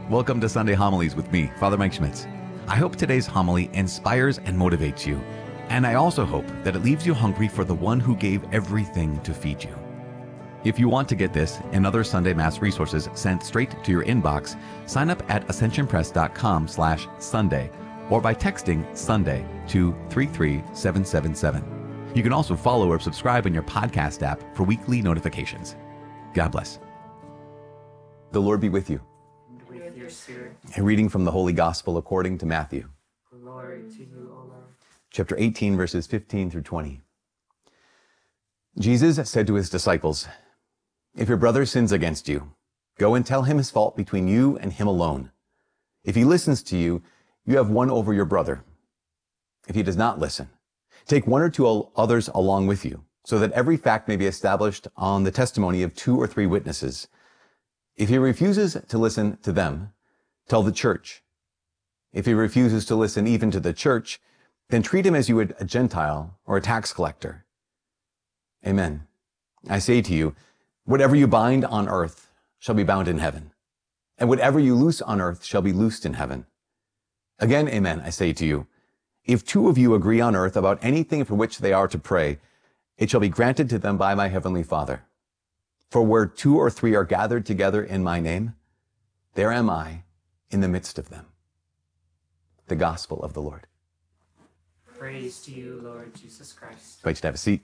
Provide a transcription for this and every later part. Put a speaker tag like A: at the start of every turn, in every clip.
A: Welcome to Sunday Homilies with me, Father Mike Schmitz. I hope today's homily inspires and motivates you, and I also hope that it leaves you hungry for the one who gave everything to feed you. If you want to get this and other Sunday Mass resources sent straight to your inbox, sign up at ascensionpress.com/Sunday or by texting Sunday to 33777. You can also follow or subscribe in your podcast app for weekly notifications. God bless. The Lord be with you.
B: And with your spirit.
A: A reading from the Holy Gospel according to Matthew.
B: Glory to you, O Lord.
A: Chapter 18, verses 15 through 20. Jesus said to his disciples, "If your brother sins against you, go and tell him his fault between you and him alone. If he listens to you, you have won over your brother. If he does not listen, take one or two others along with you, so that every fact may be established on the testimony of 2 or 3 witnesses. If he refuses to listen to them, tell the church. If he refuses to listen even to the church, then treat him as you would a Gentile or a tax collector. Amen. I say to you, whatever you bind on earth shall be bound in heaven, and whatever you loose on earth shall be loosed in heaven. Again, amen, I say to you, if 2 of you agree on earth about anything for which they are to pray, it shall be granted to them by my heavenly Father. For where 2 or 3 are gathered together in my name, there am I in the midst of them." The Gospel of the Lord.
B: Praise to you, Lord Jesus Christ.
A: I invite you to have a seat.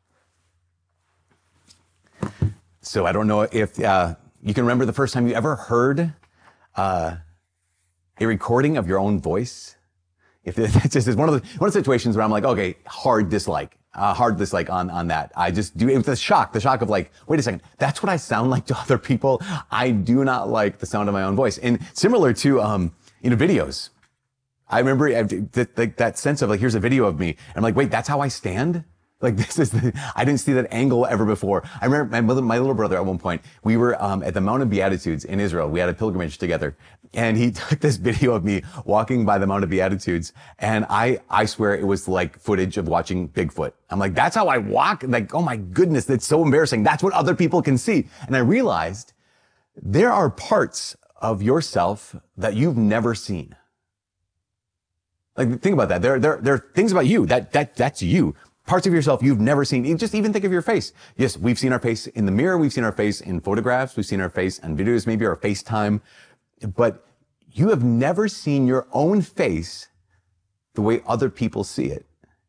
A: So I don't know if you can remember the first time you ever heard a recording of your own voice. If it's just one of the situations where I'm like, okay, hard dislike on that. I just do it with the shock of like, wait a second, that's what I sound like to other people. I do not like the sound of my own voice. And similar to, videos. I remember that sense of like, here's a video of me. And I'm like, wait, that's how I stand? Like I didn't see that angle ever before. I remember my little brother at one point, we were, at the Mount of Beatitudes in Israel. We had a pilgrimage together and he took this video of me walking by the Mount of Beatitudes. And I swear it was like footage of watching Bigfoot. I'm like, that's how I walk. Like, oh my goodness, that's so embarrassing. That's what other people can see. And I realized there are parts of yourself that you've never seen. Like, think about that. There are things about you that's you. Parts of yourself you've never seen. Just even think of your face. Yes, we've seen our face in the mirror. We've seen our face in photographs. We've seen our face on videos, maybe our FaceTime. But you have never seen your own face the way other people see it.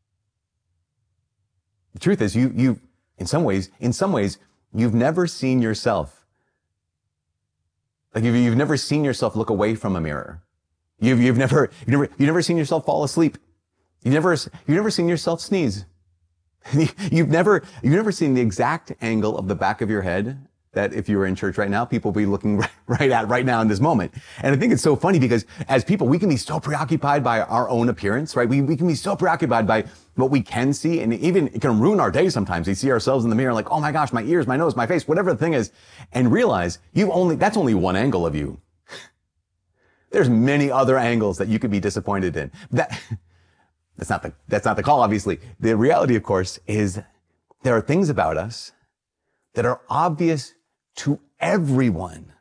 A: The truth is, you in some ways, you've never seen yourself. Like you've never seen yourself look away from a mirror. You've never seen yourself fall asleep. You've never seen yourself sneeze. You've never seen the exact angle of the back of your head that if you were in church right now, people will be looking right now in this moment. And I think it's so funny because as people, we can be so preoccupied by our own appearance, right? We can be so preoccupied by what we can see, and even it can ruin our day sometimes. We see ourselves in the mirror like, oh my gosh, my ears, my nose, my face, whatever the thing is, and realize that's only one angle of you. There's many other angles that you could be disappointed in. That's not the call, obviously. The reality, of course, is there are things about us that are obvious to everyone,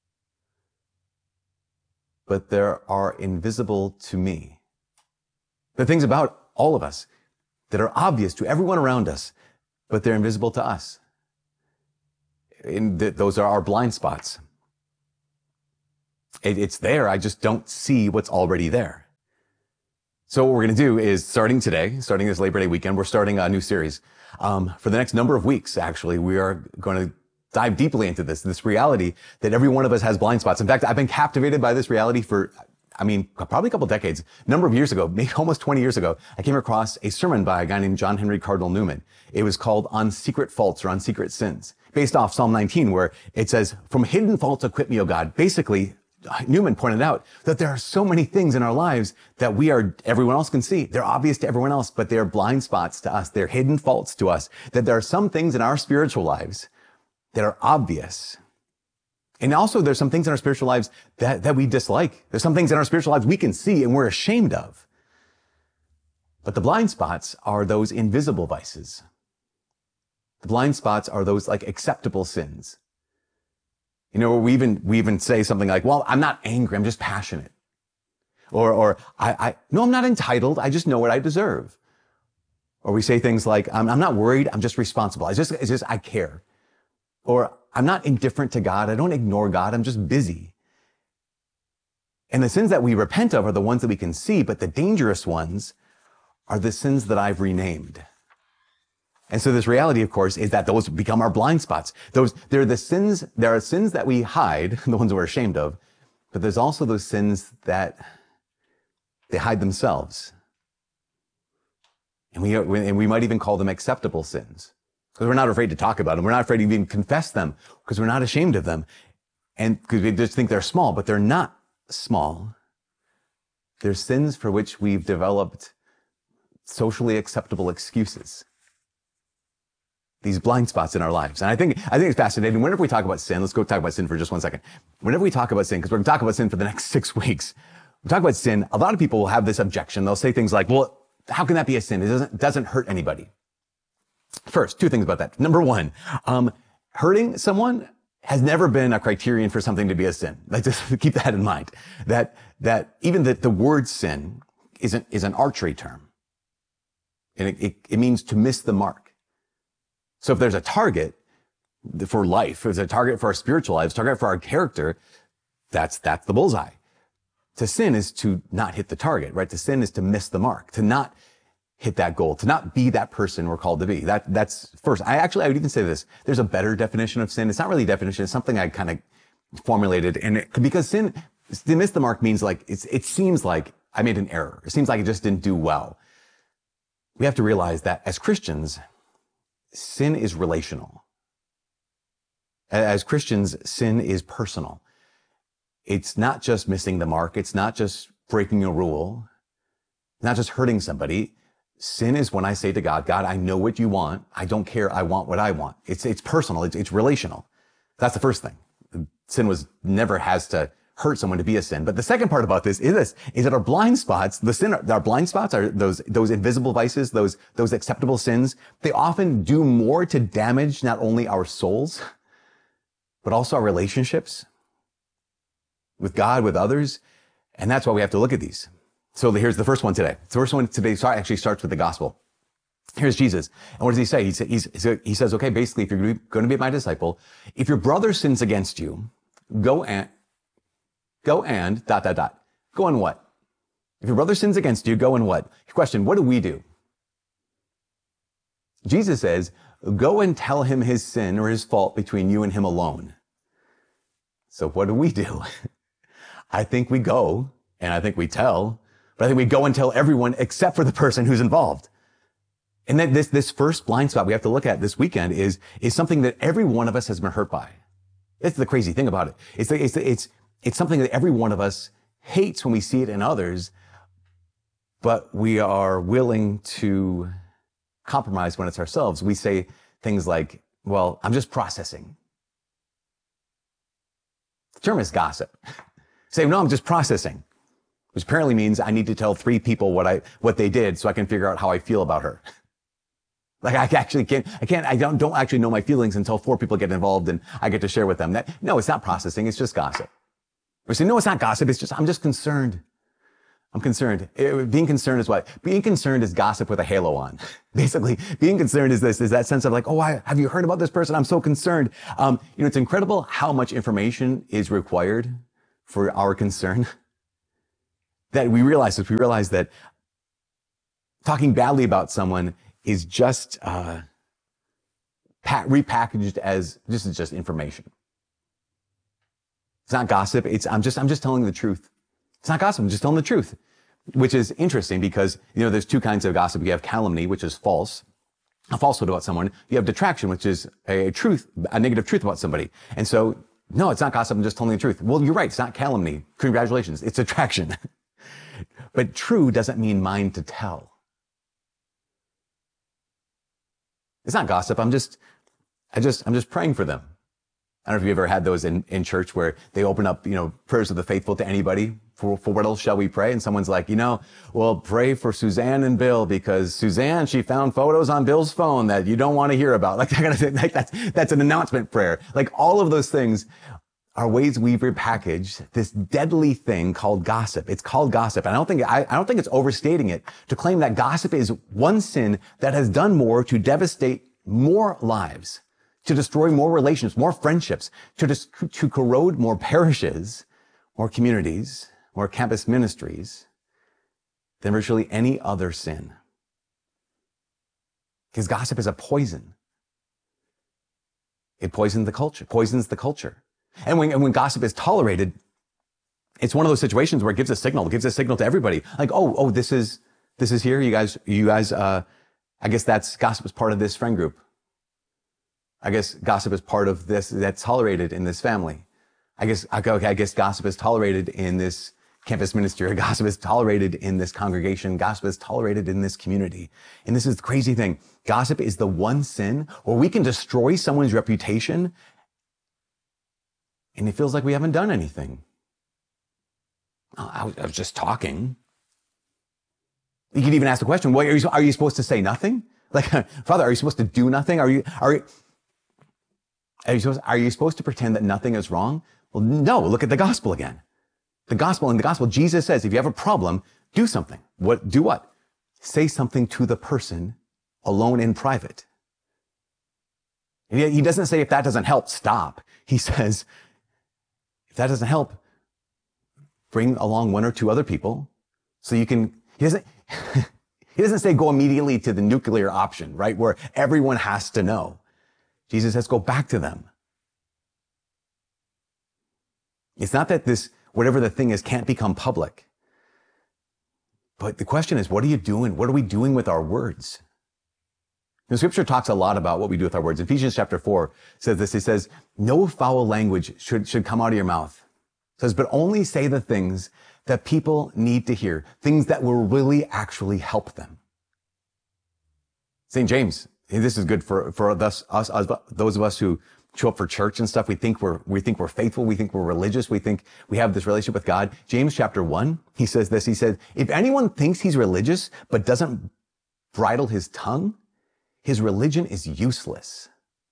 A: but there are invisible to me. The things about all of us that are obvious to everyone around us, but they're invisible to us. Those are our blind spots. It's there. I just don't see what's already there. So what we're going to do is starting this Labor Day weekend, we're starting a new series. For the next number of weeks, actually, we are going to dive deeply into this reality that every one of us has blind spots. In fact, I've been captivated by this reality for, probably a couple decades. A number of years ago, maybe almost 20 years ago, I came across a sermon by a guy named John Henry Cardinal Newman. It was called On Secret Faults or On Secret Sins, based off Psalm 19, where it says, "From hidden faults acquit me, O God." Basically, Newman pointed out that there are so many things in our lives that everyone else can see. They're obvious to everyone else, but they're blind spots to us. They're hidden faults to us. That there are some things in our spiritual lives that are obvious. And also there's some things in our spiritual lives that we dislike. There's some things in our spiritual lives we can see and we're ashamed of. But the blind spots are those invisible vices. The blind spots are those like acceptable sins. We even say something like, well, I'm not angry. I'm just passionate. Or no, I'm not entitled. I just know what I deserve. Or we say things like, I'm not worried. I'm just responsible. I care. Or I'm not indifferent to God. I don't ignore God. I'm just busy. And the sins that we repent of are the ones that we can see, but the dangerous ones are the sins that I've renamed. And so this reality, of course, is that those become our blind spots. There are sins that we hide, the ones we're ashamed of, but there's also those sins that they hide themselves. And we might even call them acceptable sins, because we're not afraid to talk about them. We're not afraid to even confess them, because we're not ashamed of them. And because we just think they're small, but they're not small. They're sins for which we've developed socially acceptable excuses. These blind spots in our lives. And I think it's fascinating. Whenever we talk about sin, let's go talk about sin for just 1 second. Whenever we talk about sin, because we're going to talk about sin for the next 6 weeks, we talk about sin, a lot of people will have this objection. They'll say things like, well, how can that be a sin? It doesn't hurt anybody. First, 2 things about that. Number 1, hurting someone has never been a criterion for something to be a sin. Like, just keep that in mind. That even the word sin is an archery term. And it means to miss the mark. So if there's a target for life, if there's a target for our spiritual lives, target for our character, that's the bullseye. To sin is to not hit the target, right? To sin is to miss the mark, to not hit that goal, to not be that person we're called to be. That's first. I would even say this. There's a better definition of sin. It's not really a definition. It's something I kind of formulated. And because sin, to miss the mark means like, it seems like I made an error. It seems like I just didn't do well. We have to realize that as Christians, sin is relational. As Christians, sin is personal. It's not just missing the mark. It's not just breaking a rule. It's not just hurting somebody. Sin is when I say to God, God, I know what you want. I don't care. I want what I want. It's personal. It's relational. That's the first thing. Sin never has to hurt someone to be a sin. But the second part about this is that our blind spots, our blind spots are those invisible vices, those acceptable sins. They often do more to damage not only our souls, but also our relationships with God, with others. And that's why we have to look at these. So here's the first one today. The first one today actually starts with the gospel. Here's Jesus. And what does he say? He says, okay, basically, if you're going to be my disciple, if your brother sins against you, go and Go and ... Go and what? If your brother sins against you, go and what? Question, what do we do? Jesus says, go and tell him his sin or his fault between you and him alone. So what do we do? I think we go, and I think we tell, but I think we go and tell everyone except for the person who's involved. And then this first blind spot we have to look at this weekend is something that every one of us has been hurt by. That's the crazy thing about it. It's something that every one of us hates when we see it in others, but we are willing to compromise when it's ourselves. We say things like, well, I'm just processing. The term is gossip. Say, no, I'm just processing, which apparently means I need to tell 3 people what they did so I can figure out how I feel about her. Like I don't actually know my feelings until 4 people get involved and I get to share with them. No, it's not processing. It's just gossip. We say, no, it's not gossip. It's just, I'm just concerned. I'm concerned. Being concerned is what? Being concerned is gossip with a halo on. Basically, being concerned is that sense of like, oh, have you heard about this person? I'm so concerned. It's incredible how much information is required for our concern. That we realize this. We realize that talking badly about someone is just repackaged as just information. It's not gossip. I'm just telling the truth. It's not gossip. I'm just telling the truth, which is interesting because, there's 2 kinds of gossip. You have calumny, which is false, a falsehood about someone. You have detraction, which is a negative truth about somebody. And so, no, it's not gossip. I'm just telling the truth. Well, you're right. It's not calumny. Congratulations. It's detraction. But true doesn't mean mine to tell. It's not gossip. I'm just praying for them. I don't know if you've ever had those in church where they open up, prayers of the faithful to anybody. For what else shall we pray? And someone's like, well, pray for Suzanne and Bill because Suzanne, she found photos on Bill's phone that you don't want to hear about. Like that kind of thing. Like that's an announcement prayer. Like all of those things are ways we've repackaged this deadly thing called gossip. It's called gossip. And I don't think it's overstating it to claim that gossip is one sin that has done more to devastate more lives, to destroy more relationships, more friendships, to corrode more parishes, more communities, more campus ministries than virtually any other sin. Because gossip is a poison. It poisons the culture. And when gossip is tolerated, it's one of those situations where it gives a signal to everybody. Like, oh, this is here. You guys, I guess gossip is part of this friend group. I guess gossip is part of this, that's tolerated in this family. I guess gossip is tolerated in this campus ministry, or gossip is tolerated in this congregation. Gossip is tolerated in this community. And this is the crazy thing. Gossip is the one sin where we can destroy someone's reputation and it feels like we haven't done anything. I was just talking. You could even ask the question, well, are you supposed to say nothing? Like, Father, are you supposed to do nothing? Are you supposed to pretend that nothing is wrong? Well, no, look at the gospel again. In the gospel, Jesus says, if you have a problem, do something. Do what? Say something to the person alone in private. He doesn't say, if that doesn't help, stop. He says, if that doesn't help, bring along one or two other people so you can, he doesn't say go immediately to the nuclear option, right? Where everyone has to know. Jesus says, go back to them. It's not that whatever the thing is, can't become public. But the question is, what are you doing? What are we doing with our words? The scripture talks a lot about what we do with our words. Ephesians chapter 4 says this. It says, no foul language should come out of your mouth. It says, but only say the things that people need to hear, things that will really actually help them. St. James, this is good for us, those of us who show up for church and stuff. We think we're faithful. We think we're religious. We think we have this relationship with God. James chapter 1, he says this. He says, if anyone thinks he's religious but doesn't bridle his tongue, his religion is useless.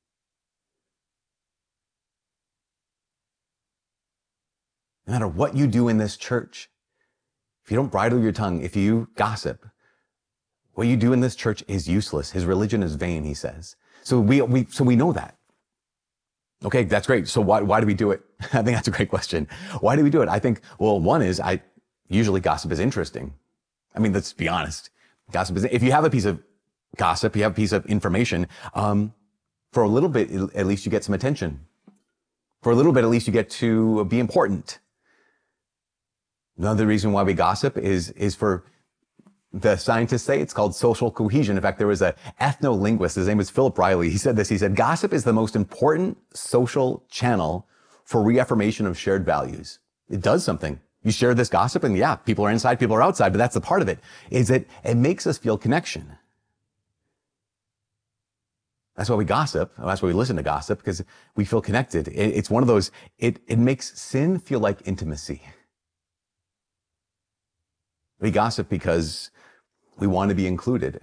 A: No matter what you do in this church, if you don't bridle your tongue, if you gossip, what you do in this church is useless. His religion is vain, he says. So we know that. Okay, that's great. So why do we do it? I think that's a great question. Why do we do it? I think, well, one is usually gossip is interesting. I mean, let's be honest. Gossip is, if you have a piece of gossip, you have a piece of information, for a little bit, at least you get some attention. For a little bit, at least you get to be important. Another reason why we gossip is for, the scientists say it's called social cohesion. In fact, there was an ethno-linguist, his name was Philip Riley. He said this, he said, gossip is the most important social channel for reaffirmation of shared values. It does something. You share this gossip and yeah, people are inside, people are outside, but that's the part of it, is that it makes us feel connection. That's why we gossip. That's why we listen to gossip, because we feel connected. It's one of those, it makes sin feel like intimacy. We gossip because we want to be included.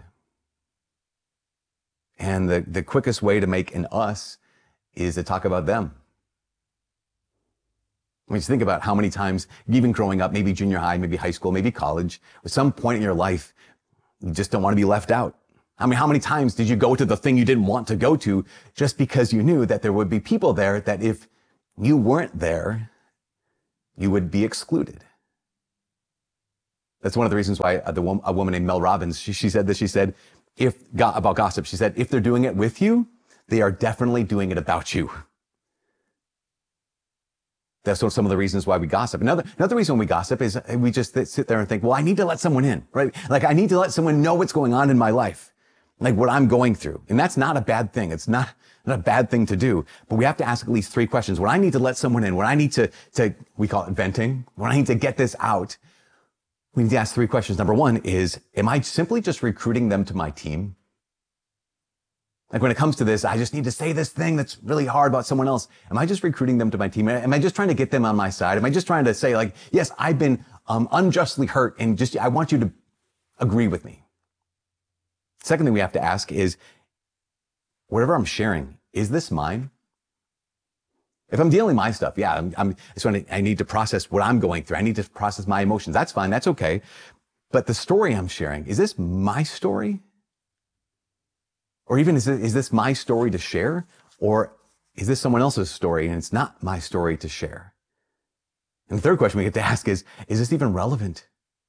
A: And the quickest way to make an us is to talk about them. I mean, just think about how many times, even growing up, maybe junior high, maybe high school, maybe college, at some point in your life, you just don't want to be left out. I mean, how many times did you go to the thing you didn't want to go to just because you knew that there would be people there that if you weren't there, you would be excluded? That's one of the reasons why a woman named Mel Robbins, she said this, she said, about gossip, she said, if they're doing it with you, they are definitely doing it about you. That's some of the reasons why we gossip. Another reason we gossip is we just sit there and think, well, I need to let someone in, right? Like I need to let someone know what's going on in my life, like what I'm going through. And that's not a bad thing. It's not a bad thing to do, but we have to ask at least 3 questions. When I need to let someone in, when I need to, we call it venting, when I need to get this out, we need to ask 3 questions. Number 1 is, am I simply just recruiting them to my team? Like when it comes to this, I just need to say this thing that's really hard about someone else. Am I just recruiting them to my team? Am I just trying to get them on my side? Am I just trying to say like, yes, I've been unjustly hurt and I want you to agree with me? Second thing we have to ask is, whatever I'm sharing, is this mine? If I'm dealing my stuff, yeah, I need to process what I'm going through. I need to process my emotions. That's fine. That's okay. But the story I'm sharing, is this my story? Or even is this my story to share? Or is this someone else's story and it's not my story to share? And the third question we get to ask is this even relevant?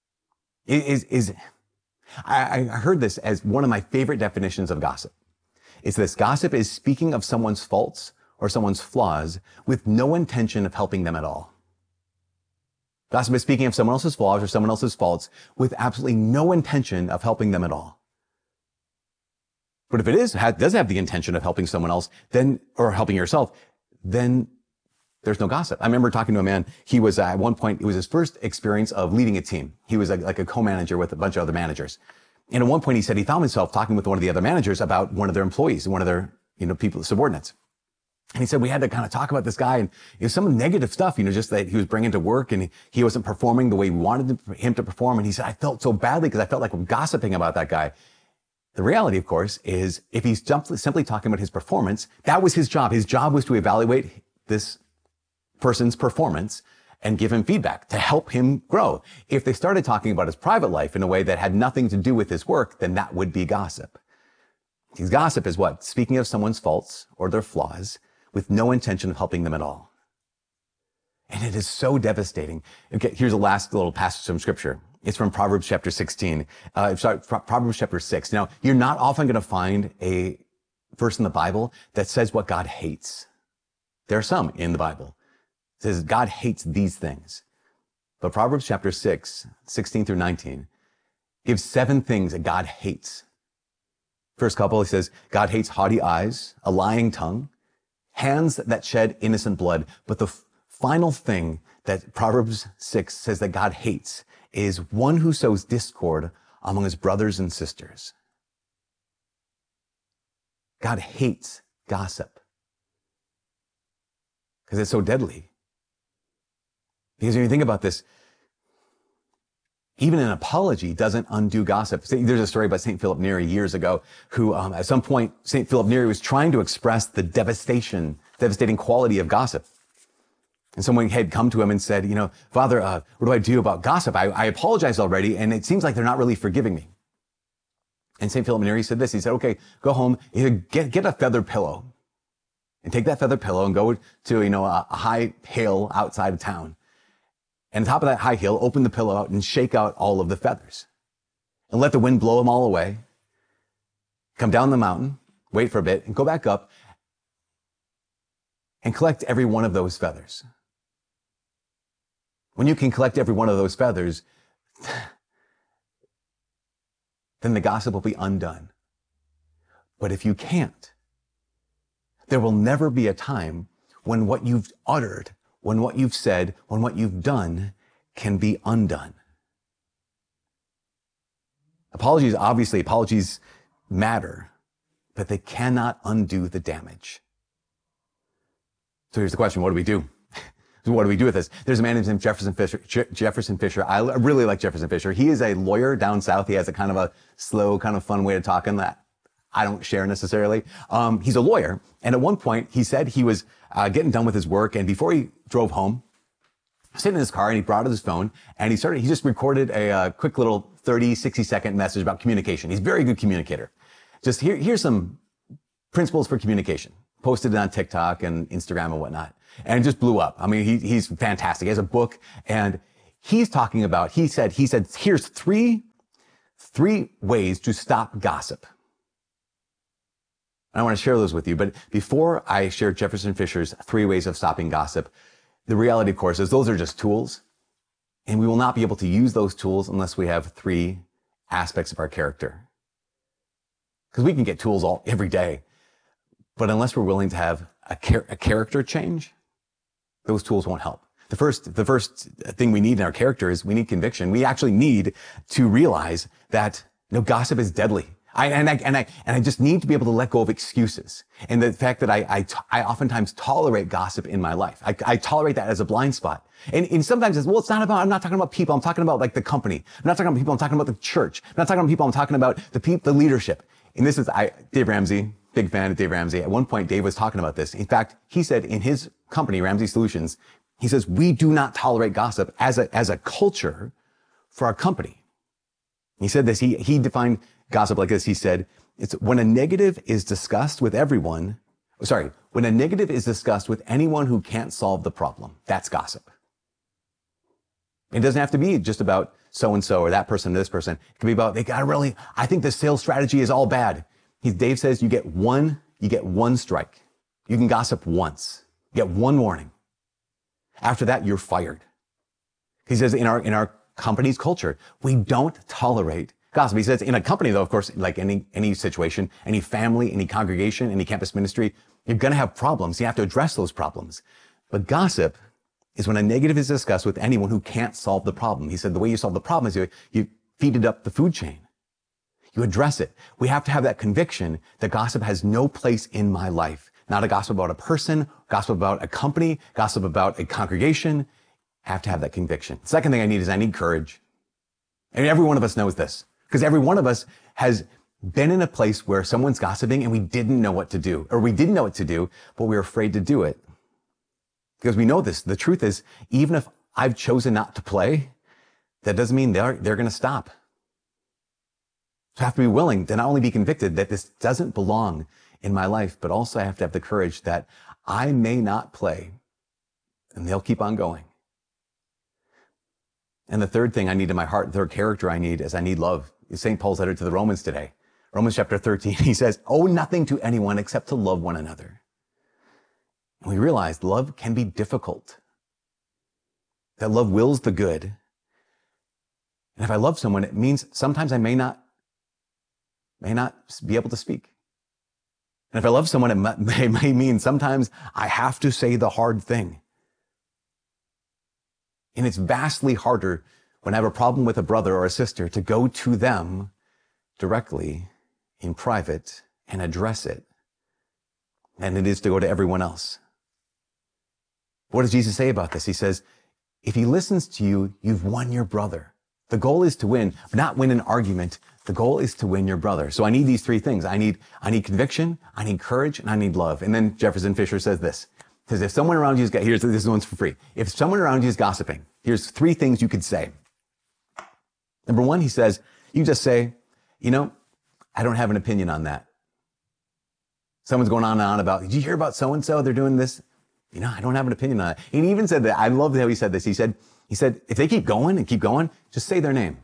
A: I heard this as one of my favorite definitions of gossip. It's this: gossip is speaking of someone's faults or someone's flaws with no intention of helping them at all. Gossip is speaking of someone else's flaws or someone else's faults with absolutely no intention of helping them at all. But if it does have the intention of helping someone else, or helping yourself, then there's no gossip. I remember talking to a man. He was at one point, it was his first experience of leading a team. He was like a co-manager with a bunch of other managers. And at one point he said he found himself talking with one of the other managers about one of their employees and one of their, people, subordinates. And he said, we had to kind of talk about this guy, and it was some negative stuff, just that he was bringing to work, and he wasn't performing the way we wanted him to perform. And he said, I felt so badly because I felt like we're gossiping about that guy. The reality, of course, is if he's simply talking about his performance, that was his job. His job was to evaluate this person's performance and give him feedback to help him grow. If they started talking about his private life in a way that had nothing to do with his work, then that would be gossip. Because gossip is what? Speaking of someone's faults or their flaws with no intention of helping them at all. And it is so devastating. Okay, here's the last little passage from scripture. It's from Proverbs chapter 16. Proverbs chapter 6. Now, you're not often going to find a verse in the Bible that says what God hates. There are some in the Bible. It says God hates these things. But Proverbs chapter 6, 16 through 19, gives 7 things that God hates. First couple, he says, God hates haughty eyes, a lying tongue, hands that shed innocent blood. But the final thing that Proverbs 6 says that God hates is one who sows discord among his brothers and sisters. God hates gossip because it's so deadly. Because when you think about this, even an apology doesn't undo gossip. There's a story about St. Philip Neri years ago who, at some point, St. Philip Neri was trying to express the devastating quality of gossip. And someone had come to him and said, Father, what do I do about gossip? I apologized already, and it seems like they're not really forgiving me. And St. Philip Neri said this. He said, okay, go home, get a feather pillow, and take that feather pillow and go to, a high hill outside of town. And on top of that high hill, open the pillow out and shake out all of the feathers. And let the wind blow them all away. Come down the mountain, wait for a bit, and go back up and collect every one of those feathers. When you can collect every one of those feathers, then the gossip will be undone. But if you can't, there will never be a time when what you've uttered, when what you've said, when what you've done can be undone. Apologies matter, but they cannot undo the damage. So here's the question, what do we do? What do we do with this? There's a man named Jefferson Fisher. I really like Jefferson Fisher. He is a lawyer down south. He has a kind of a slow, kind of fun way of talking that I don't share necessarily. He's a lawyer. And at one point he said he was getting done with his work. And before he drove home, sitting in his car, and he brought out his phone and he just recorded a quick little 60-second message about communication. He's a very good communicator. Just here's some principles for communication. Posted it on TikTok and Instagram and whatnot. And it just blew up. I mean, he's fantastic. He has a book, and he's talking about, he said, here's three ways to stop gossip. And I want to share those with you. But before I share Jefferson Fisher's 3 ways of stopping gossip, the reality, of course, is those are just tools. And we will not be able to use those tools unless we have 3 aspects of our character. Because we can get tools every day. But unless we're willing to have a character change, those tools won't help. The first thing we need in our character is we need conviction. We actually need to realize that gossip is deadly. I just need to be able to let go of excuses. And the fact that I oftentimes tolerate gossip in my life. I tolerate that as a blind spot. And sometimes I'm not talking about people. I'm talking about like the company. I'm not talking about people. I'm talking about the church. I'm not talking about people. I'm talking about the leadership. And this is, Dave Ramsey, big fan of Dave Ramsey. At one point, Dave was talking about this. In fact, he said in his company, Ramsey Solutions, he says, we do not tolerate gossip as a culture for our company. He said this, he defined gossip like this. He said, it's when a negative is discussed with when a negative is discussed with anyone who can't solve the problem, that's gossip. It doesn't have to be just about so-and-so or that person or this person. It can be about, I think the sales strategy is all bad. Dave says you get one strike. You can gossip once. You get one warning. After that, you're fired. He says in our company's culture, we don't tolerate gossip. He says in a company, though, of course, like any situation, any family, any congregation, any campus ministry, you're going to have problems. You have to address those problems. But gossip is when a negative is discussed with anyone who can't solve the problem. He said the way you solve the problem is you feed it up the food chain. You address it. We have to have that conviction that gossip has no place in my life. Not a gossip about a person, gossip about a company, gossip about a congregation. I have to have that conviction. Second thing I need courage. And every one of us knows this because every one of us has been in a place where someone's gossiping and we didn't know what to do, or we didn't know what to do, but we were afraid to do it. Because we know this. The truth is, even if I've chosen not to play, that doesn't mean they're going to stop. So I have to be willing to not only be convicted that this doesn't belong in my life, but also I have to have the courage that I may not play and they'll keep on going. And the third thing I need in my heart, the third character I need is I need love. St. Paul's letter to the Romans today. Romans chapter 13, he says, owe nothing to anyone except to love one another. And we realize love can be difficult. That love wills the good. And if I love someone, it means sometimes I may not be able to speak. And if I love someone, it may mean sometimes I have to say the hard thing. And it's vastly harder when I have a problem with a brother or a sister to go to them directly in private and address it than it is to go to everyone else. What does Jesus say about this? He says, if he listens to you, you've won your brother. The goal is to win, not win an argument. The goal is to win your brother. So I need these three things. I need conviction, I need courage, and I need love. And then Jefferson Fisher says this. He says, if someone around you is, this one's for free. If someone around you is gossiping, here's three things you could say. Number one, he says, you just say, I don't have an opinion on that. Someone's going on and on about, did you hear about so-and-so? They're doing this. I don't have an opinion on it. And he even said that, I love how he said this. He said, if they keep going, just say their name.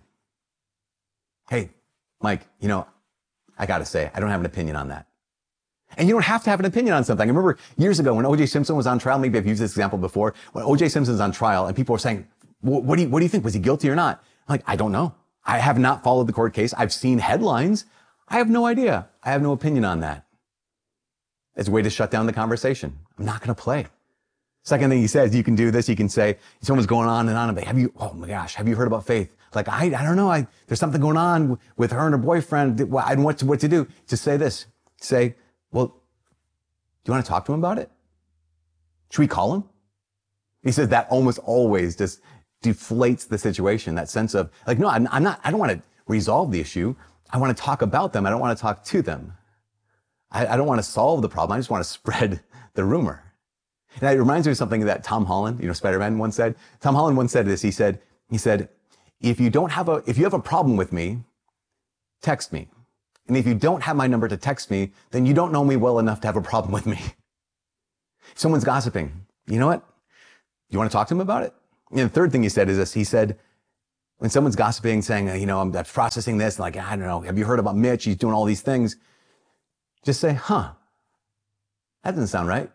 A: Hey, Mike, I got to say, I don't have an opinion on that. And you don't have to have an opinion on something. I remember years ago when O.J. Simpson was on trial, maybe I've used this example before, when O.J. Simpson's on trial and people were saying, what do you think? Was he guilty or not? I'm like, I don't know. I have not followed the court case. I've seen headlines. I have no idea. I have no opinion on that. It's a way to shut down the conversation. I'm not going to play. Second thing he says, you can do this. You can say, someone's going on and on about, have you heard about Faith? Like, I don't know. There's something going on with her and her boyfriend. I don't know what to do. Just say this. Say, well, do you want to talk to him about it? Should we call him? He says that almost always just deflates the situation. That sense of like, no, I don't want to resolve the issue. I want to talk about them. I don't want to talk to them. I don't want to solve the problem. I just want to spread the rumor. And it reminds me of something that Tom Holland, Spider-Man once said. Tom Holland once said this. He said, if you have a problem with me, text me. And if you don't have my number to text me, then you don't know me well enough to have a problem with me. If someone's gossiping, you know what? You want to talk to him about it? And the third thing he said is this. He said, when someone's gossiping, saying, I'm processing this, like, I don't know, have you heard about Mitch? He's doing all these things. Just say, that doesn't sound right.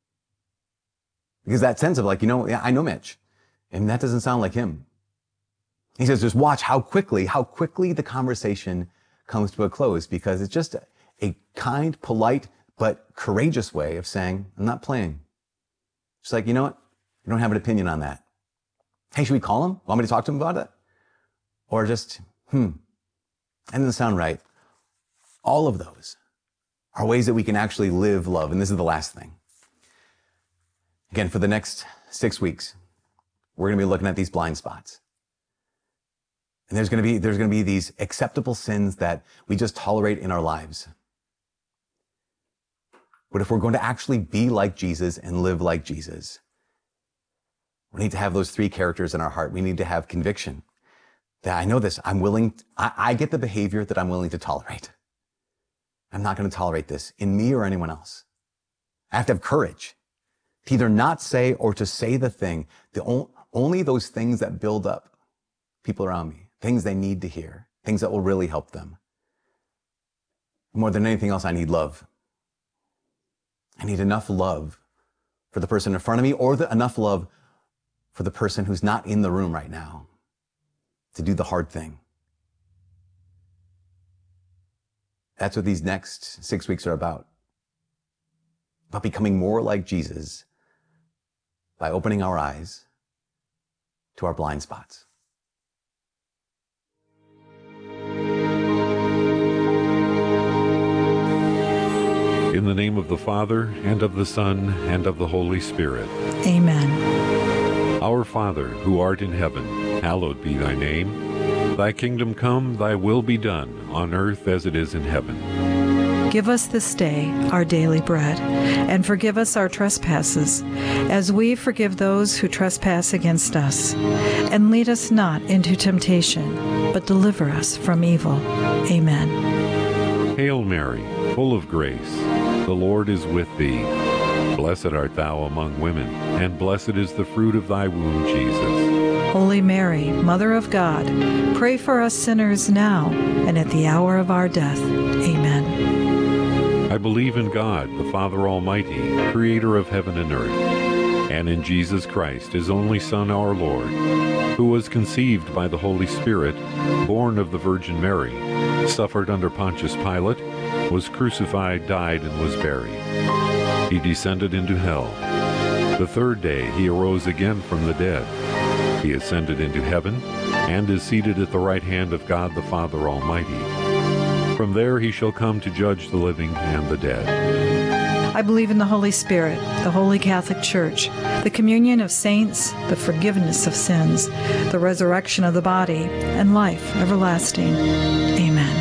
A: Because that sense of like, I know Mitch, and that doesn't sound like him. He says, just watch how quickly the conversation comes to a close, because it's just a kind, polite, but courageous way of saying, I'm not playing. Just like, you know what? I don't have an opinion on that. Hey, should we call him? Want me to talk to him about it? Or just, that doesn't sound right. All of those are ways that we can actually live love. And this is the last thing. Again, for the next 6 weeks, we're going to be looking at these blind spots. And there's going to be these acceptable sins that we just tolerate in our lives. But if we're going to actually be like Jesus and live like Jesus, we need to have those three characters in our heart. We need to have conviction that I know this. I get the behavior that I'm willing to tolerate. I'm not going to tolerate this in me or anyone else. I have to have courage to either not say or to say the thing, only those things that build up people around me, things they need to hear, things that will really help them. More than anything else, I need love. I need enough love for the person in front of me, or enough love for the person who's not in the room right now to do the hard thing. That's what these next 6 weeks are about becoming more like Jesus by opening our eyes to our blind spots.
C: In the name of the Father, and of the Son, and of the Holy Spirit.
D: Amen.
C: Our Father, who art in heaven, hallowed be thy name. Thy kingdom come, thy will be done, on earth as it is in heaven.
D: Give us this day our daily bread, and forgive us our trespasses, as we forgive those who trespass against us. And lead us not into temptation, but deliver us from evil. Amen.
C: Hail Mary, full of grace, the Lord is with thee. Blessed art thou among women, and blessed is the fruit of thy womb, Jesus.
D: Holy Mary, Mother of God, pray for us sinners now and at the hour of our death. Amen.
C: I believe in God, the Father Almighty, creator of heaven and earth, and in Jesus Christ, his only Son, our Lord, who was conceived by the Holy Spirit, born of the Virgin Mary, suffered under Pontius Pilate, was crucified, died, and was buried. He descended into hell. The third day he arose again from the dead. He ascended into heaven, and is seated at the right hand of God the Father Almighty. From there he shall come to judge the living and the dead.
D: I believe in the Holy Spirit, the Holy Catholic Church, the communion of saints, the forgiveness of sins, the resurrection of the body, and life everlasting. Amen.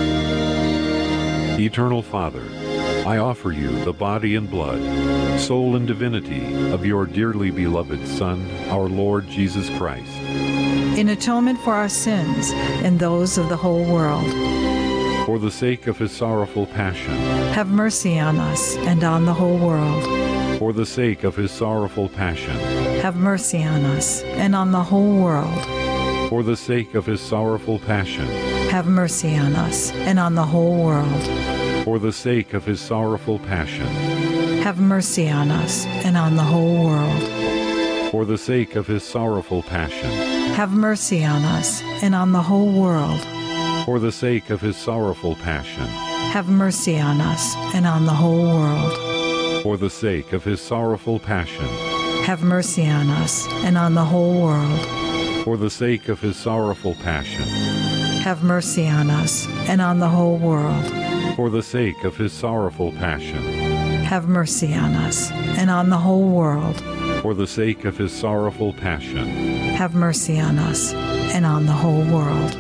C: Eternal Father, I offer you the body and blood, soul and divinity of your dearly beloved Son, our Lord Jesus Christ,
D: in atonement for our sins and those of the whole world.
C: For the sake of his sorrowful passion,
D: have mercy on us and on the whole world.
C: For the sake of his sorrowful passion,
D: have mercy on us and on the whole world.
C: For the sake of his sorrowful passion,
D: have mercy on us and on the whole world.
C: For the sake of his sorrowful passion,
D: have mercy on us and on the whole world.
C: For the sake of his sorrowful passion,
D: have mercy on us and on the whole world.
C: For the sake of his sorrowful passion,
D: have mercy on us and on the whole world.
C: For the sake of his sorrowful passion,
D: have mercy on us and on the whole world.
C: For the sake of his sorrowful passion,
D: have mercy on us and on the whole world.
C: For the sake of his sorrowful passion,
D: have mercy on us and on the whole world.
C: For the sake of his sorrowful passion,
D: have mercy on us and on the whole world.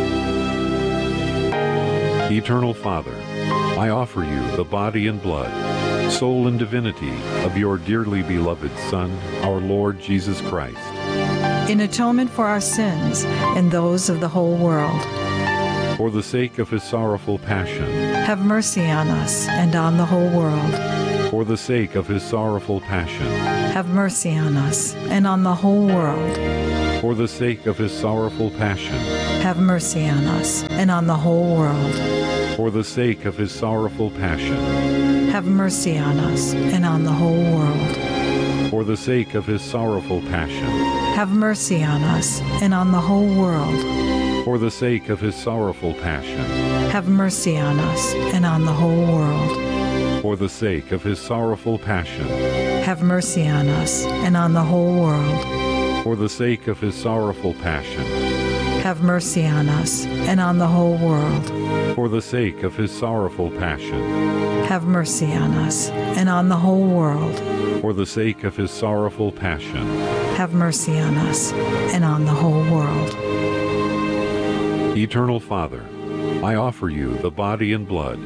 C: Eternal Father, I offer you the body and blood, soul and divinity of your dearly beloved Son, our Lord Jesus Christ,
D: in atonement for our sins and those of the whole world.
C: For the sake of his sorrowful passion,
D: have mercy on us and on the whole world.
C: For the sake of his sorrowful passion,
D: have mercy on us and on the whole world.
C: For the sake of his sorrowful passion,
D: have mercy on us and on the whole world.
C: For the sake of his sorrowful passion,
D: have mercy on us and on the whole world.
C: For the sake of his sorrowful passion,
D: have mercy on us and on the whole world.
C: For the sake of his sorrowful passion,
D: have mercy on us and on the whole world.
C: For the sake of his sorrowful passion,
D: have mercy on us and on the whole world.
C: For the sake of his sorrowful passion,
D: have mercy on us and on the whole world.
C: For the sake of his sorrowful passion,
D: have mercy on us and on the whole world.
C: For the sake of his sorrowful passion,
D: have mercy on us and on the whole world.
C: Eternal Father, I offer you the body and blood,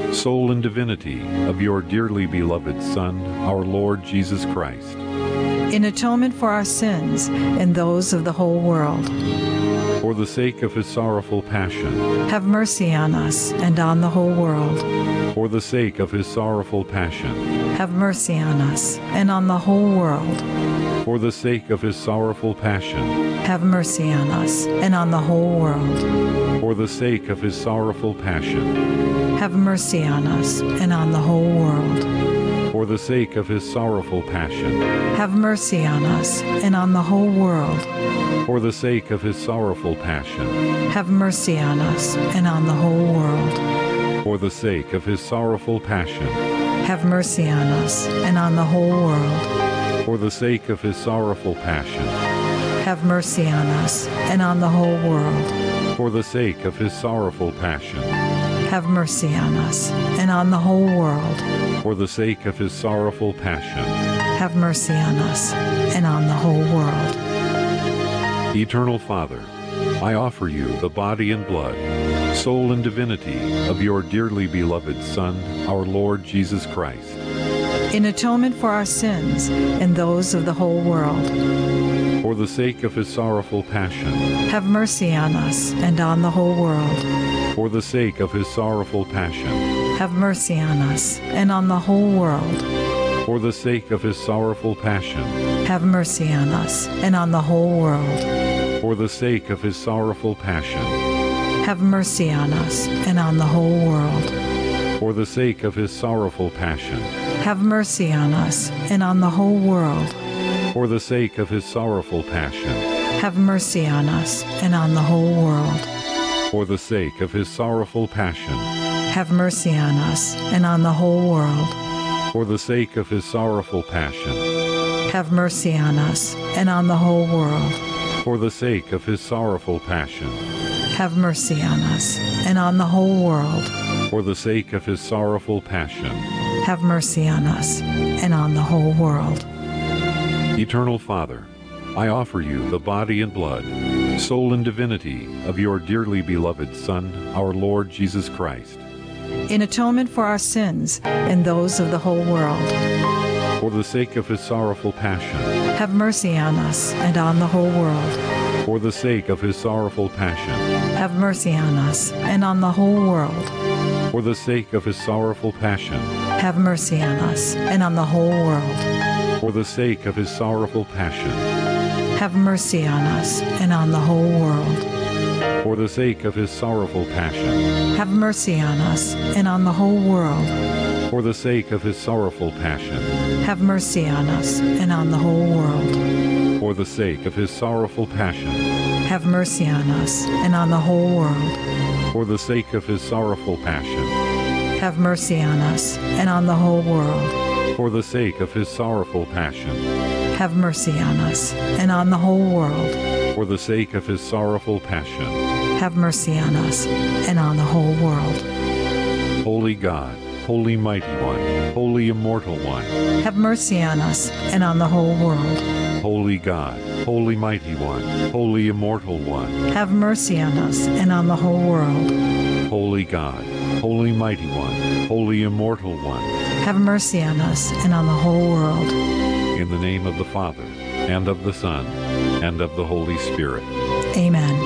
C: soul and divinity of your dearly beloved Son, our Lord Jesus Christ,
D: in atonement for our sins and those of the whole world.
C: for the sake of his sorrowful passion,
D: Have mercy on us and on the whole world.
C: for the sake of his sorrowful passion,
D: Have mercy on us and on the whole world.
C: for the sake of his sorrowful passion,
D: Have mercy on us and on the whole world.
C: for the sake of his sorrowful passion,
D: Have mercy on us and on the whole world.
C: for the sake of his sorrowful passion,
D: Have mercy on us and on the whole world.
C: for the sake of his sorrowful passion,
D: Have mercy on us and on the whole world.
C: for the sake of his sorrowful passion,
D: Have mercy on us and on the whole world.
C: for the sake of his sorrowful passion,
D: Have mercy on us and on the whole world.
C: for the sake of his sorrowful passion,
D: Have mercy on us and on the whole world.
C: for the sake of his sorrowful passion.
D: Have mercy on us and on the whole world.
C: Eternal Father, I offer you the body and blood, soul and divinity of your dearly beloved Son, our Lord Jesus Christ,
D: In atonement for our sins and those of the whole world.
C: for the sake of his sorrowful passion,
D: Have mercy on us and on the whole world.
C: for the sake of his sorrowful passion,
D: Have mercy on us and on the whole world.
C: for the sake of his sorrowful passion,
D: Have mercy on us and on the whole world.
C: for the sake of his sorrowful passion,
D: Have mercy on us and on the whole world.
C: for the sake of his sorrowful passion,
D: Have mercy on us and on the whole world.
C: for the sake of his sorrowful passion,
D: Have mercy on us and on the whole world.
C: for the sake of his sorrowful passion,
D: Have mercy on us and on the whole world.
C: for the sake of his sorrowful passion,
D: Have mercy on us and on the whole world.
C: for the sake of his sorrowful passion,
D: Have mercy on us and on the whole world.
C: for the sake of his sorrowful passion.
D: Have mercy on us and on the whole world.
C: Eternal Father, I offer you the body and blood, soul and divinity of your dearly beloved Son, our Lord Jesus Christ,
D: In atonement for our sins and those of the whole world.
C: for the sake of his sorrowful passion,
D: Have mercy on us and on the whole world.
C: for the sake of his sorrowful passion,
D: Have mercy on us and on the whole world.
C: for the sake of his sorrowful passion,
D: Have mercy on us and on the whole world.
C: for the sake of his sorrowful passion,
D: Have mercy on us and on the whole world.
C: for the sake of his sorrowful passion,
D: Have mercy on us and on the whole world.
C: for the sake of his sorrowful passion,
D: Have mercy on us and on the whole world.
C: for the sake of his sorrowful passion,
D: Have mercy on us and on the whole world.
C: for the sake of his sorrowful passion,
D: Have mercy on us and on the whole world.
C: for the sake of his sorrowful passion,
D: Have mercy on us and on the whole world.
C: for the sake of his sorrowful passion.
D: Have mercy on us and on the whole world.
C: Holy God, Holy Mighty One, Holy Immortal One,
D: Have mercy on us and on the whole world.
C: Holy God, Holy Mighty One, Holy Immortal One,
D: Have mercy on us and on the whole world.
C: Holy God, Holy Mighty One, Holy Immortal One,
D: Have mercy on us and on the whole world.
C: in the name of the Father, and of the Son, and of the Holy Spirit.
D: Amen.